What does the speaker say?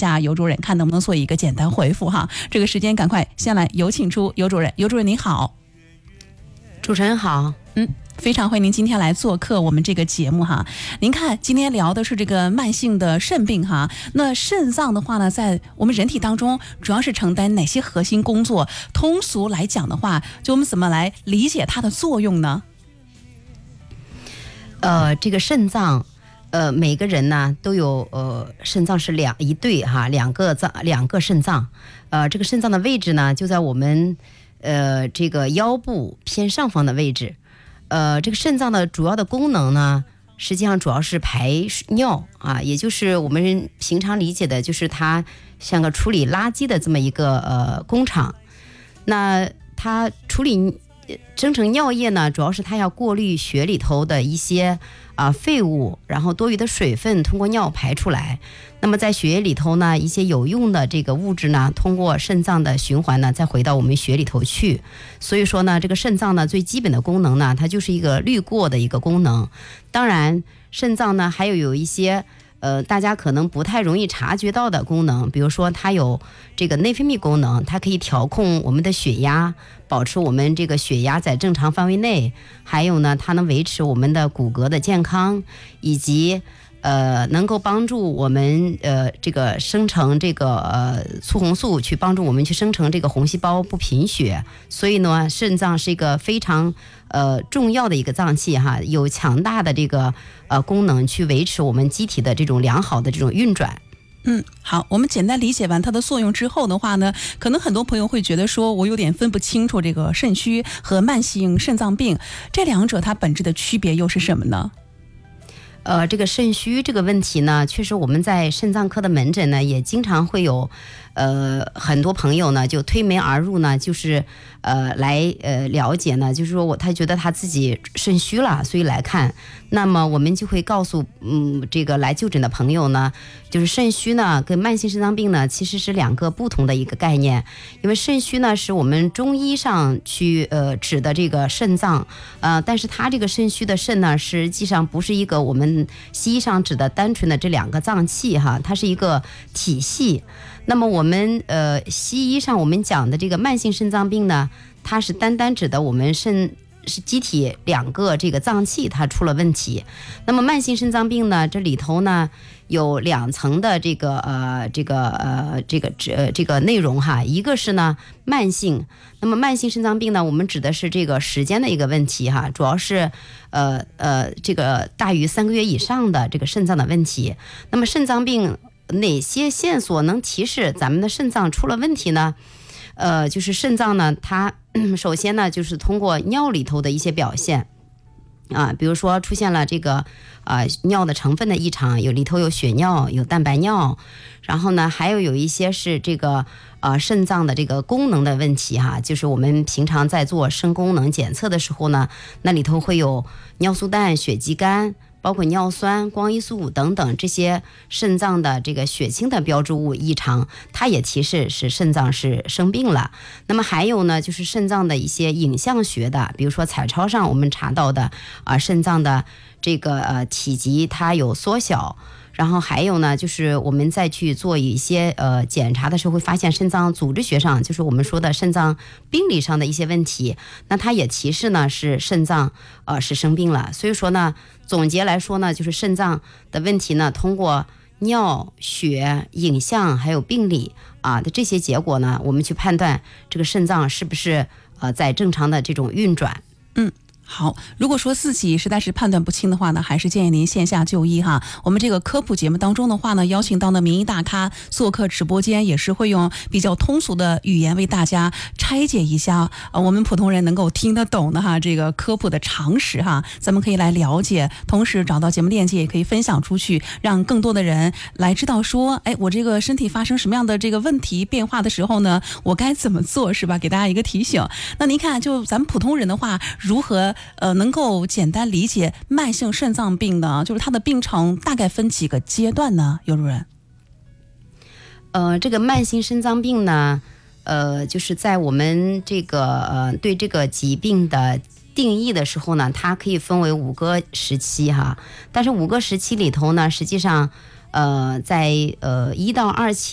下尤主任，看能不能做一个简单回复哈。这个时间赶快先来有请出尤主任。尤主任您好。 主持人好。 非常欢迎您今天来做客我们这个节目哈。您看今天聊的是这个慢性的肾病哈，那肾脏的话呢，在我们人体当中主要是承担哪些核心工作？通俗来讲的话，就我们怎么来理解它的作用呢？ 这个肾脏，每个人呢都有肾脏是一对哈，两个肾脏，这个肾脏的位置呢就在我们这个腰部偏上方的位置。这个肾脏的主要的功能呢，实际上主要是排尿啊，也就是我们平常理解的，就是它像个处理垃圾的这么一个工厂。那它处理生成尿液呢，主要是它要过滤血里头的一些废物，然后多余的水分通过尿排出来。那么在血液里头呢，一些有用的这个物质呢，通过肾脏的循环呢，再回到我们血里头去。所以说呢，这个肾脏呢，最基本的功能呢，它就是一个滤过的一个功能。当然，肾脏呢还有一些大家可能不太容易察觉到的功能，比如说它有这个内分泌功能，它可以调控我们的血压，保持我们这个血压在正常范围内。还有呢，它能维持我们的骨骼的健康，以及能够帮助我们这个生成这个促红素，去帮助我们去生成这个红细胞，不贫血。所以呢，肾脏是一个非常重要的一个脏器哈，有强大的这个功能去维持我们机体的这种良好的这种运转。 好，我们简单理解完它的作用之后的话呢，可能很多朋友会觉得说，我有点分不清楚这个肾虚和慢性肾脏病这两者它本质的区别又是什么呢？ 这个肾虚这个问题呢，确实我们在肾脏科的门诊呢，也经常会有很多朋友呢就推门而入呢，就是来了解呢，就是说他觉得他自己肾虚了，所以来看。那么我们就会告诉这个来就诊的朋友呢，就是肾虚呢跟慢性肾脏病呢其实是两个不同的一个概念。因为肾虚呢是我们中医上去指的这个肾脏，但是它这个肾虚的肾呢，实际上不是一个我们西医上指的单纯的这两个脏器哈，它是一个体系。那么我们西医上我们讲的这个慢性肾脏病呢，它是单单指的我们肾是机体两个这个脏器它出了问题。那么慢性肾脏病呢，这里头呢有两层的这个内容哈。一个是呢慢性，那么慢性肾脏病呢，我们指的是这个时间的一个问题哈，主要是这个大于3个月以上的这个肾脏的问题。那么肾脏病哪些线索能提示咱们的肾脏出了问题呢？就是肾脏呢，它首先呢就是通过尿里头的一些表现比如说出现了这个尿的成分的异常，里头有血尿，有蛋白尿，然后呢还有一些是这个肾脏的这个功能的问题哈，就是我们平常在做肾功能检测的时候呢，那里头会有尿素氮、血肌酐，包括尿酸、光胰素等等这些肾脏的这个血清的标志物异常，它也提示是肾脏是生病了。那么还有呢，就是肾脏的一些影像学的，比如说彩超上我们查到的肾脏的这个体积它有缩小。然后还有呢，就是我们再去做一些检查的时候，会发现肾脏组织学上，就是我们说的肾脏病理上的一些问题，那它也提示呢是肾脏是生病了。所以说呢，总结来说呢，就是肾脏的问题呢，通过尿、血、影像还有病理的这些结果呢，我们去判断这个肾脏是不是在正常的这种运转。 好，如果说自己实在是判断不清的话呢，还是建议您线下就医哈。我们这个科普节目当中的话呢，邀请到的名医大咖做客直播间，也是会用比较通俗的语言为大家拆解一下我们普通人能够听得懂的哈这个科普的常识哈，咱们可以来了解，同时找到节目链接也可以分享出去，让更多的人来知道说，我这个身体发生什么样的这个问题变化的时候呢，我该怎么做是吧？给大家一个提醒。那您看，就咱们普通人的话，如何能够简单理解慢性肾脏病呢？就是它的病程大概分几个阶段呢？尤主任？ 这个慢性肾脏病呢，就是在我们这个对这个疾病的定义的时候呢，它可以分为5个时期哈。但是5个时期里头呢，实际上在1到2期